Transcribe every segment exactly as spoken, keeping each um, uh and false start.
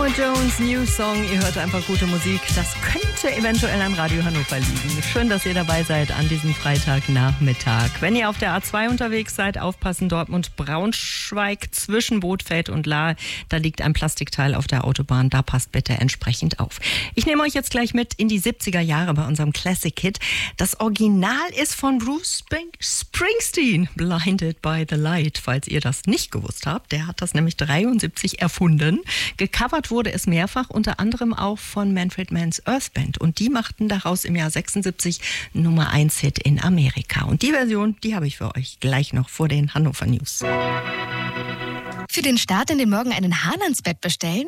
Howard Jones, New Song. Ihr hört einfach gute Musik. Das könnte eventuell an Radio Hannover liegen. Schön, dass ihr dabei seid an diesem Freitagnachmittag. Wenn ihr auf der A zwei unterwegs seid, aufpassen, Dortmund-Braunschweig zwischen Bothfeld und Lahr. Da liegt ein Plastikteil auf der Autobahn. Da passt bitte entsprechend auf. Ich nehme euch jetzt gleich mit in die siebziger Jahre bei unserem Classic-Hit. Das Original ist von Bruce Springsteen. Blinded by the Light, falls ihr das nicht gewusst habt. Der hat das nämlich dreiundsiebzig erfunden. Gecovert wurde es mehrfach, unter anderem auch von Manfred Mann's Earth Band. Und die machten daraus im Jahr sechsundsiebzig Nummer eins Hit in Amerika. Und die Version, die habe ich für euch gleich noch vor den Hannover News. Für den Start in den Morgen einen Hahn ans Bett bestellen?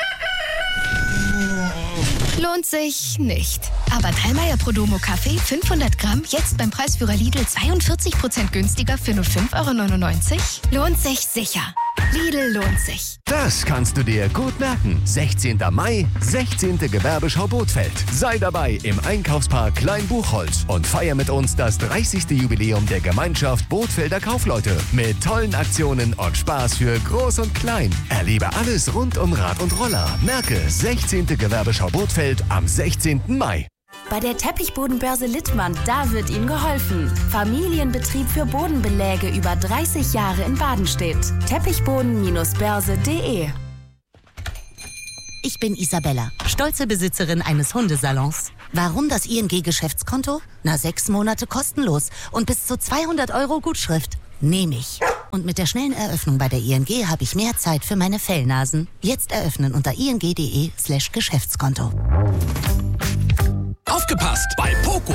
Lohnt sich nicht. Aber Dallmayr Prodomo Kaffee fünfhundert Gramm jetzt beim Preisführer Lidl zweiundvierzig Prozent günstiger für nur fünf Euro neunundneunzig? Lohnt sich sicher. Lidl lohnt sich. Das kannst du dir gut merken. sechzehnten Mai, sechzehnte Gewerbeschau Bothfeld. Sei dabei im Einkaufspark Klein-Buchholz und feier mit uns das dreißigste Jubiläum der Gemeinschaft Bothfelder Kaufleute. Mit tollen Aktionen und Spaß für Groß und Klein. Erlebe alles rund um Rad und Roller. Merke, sechzehnte Gewerbeschau Bothfeld am sechzehnten Mai. Bei der Teppichbodenbörse Littmann, da wird Ihnen geholfen. Familienbetrieb für Bodenbeläge über dreißig Jahre in Badenstedt. Teppichboden Bindestrich börse punkt de. Ich bin Isabella, stolze Besitzerin eines Hundesalons. Warum das I N G-Geschäftskonto? Na, sechs Monate kostenlos und bis zu zweihundert Euro Gutschrift. Nehme ich. Und mit der schnellen Eröffnung bei der I N G habe ich mehr Zeit für meine Fellnasen. Jetzt eröffnen unter ing.de slash Geschäftskonto. Aufgepasst! Bei Poco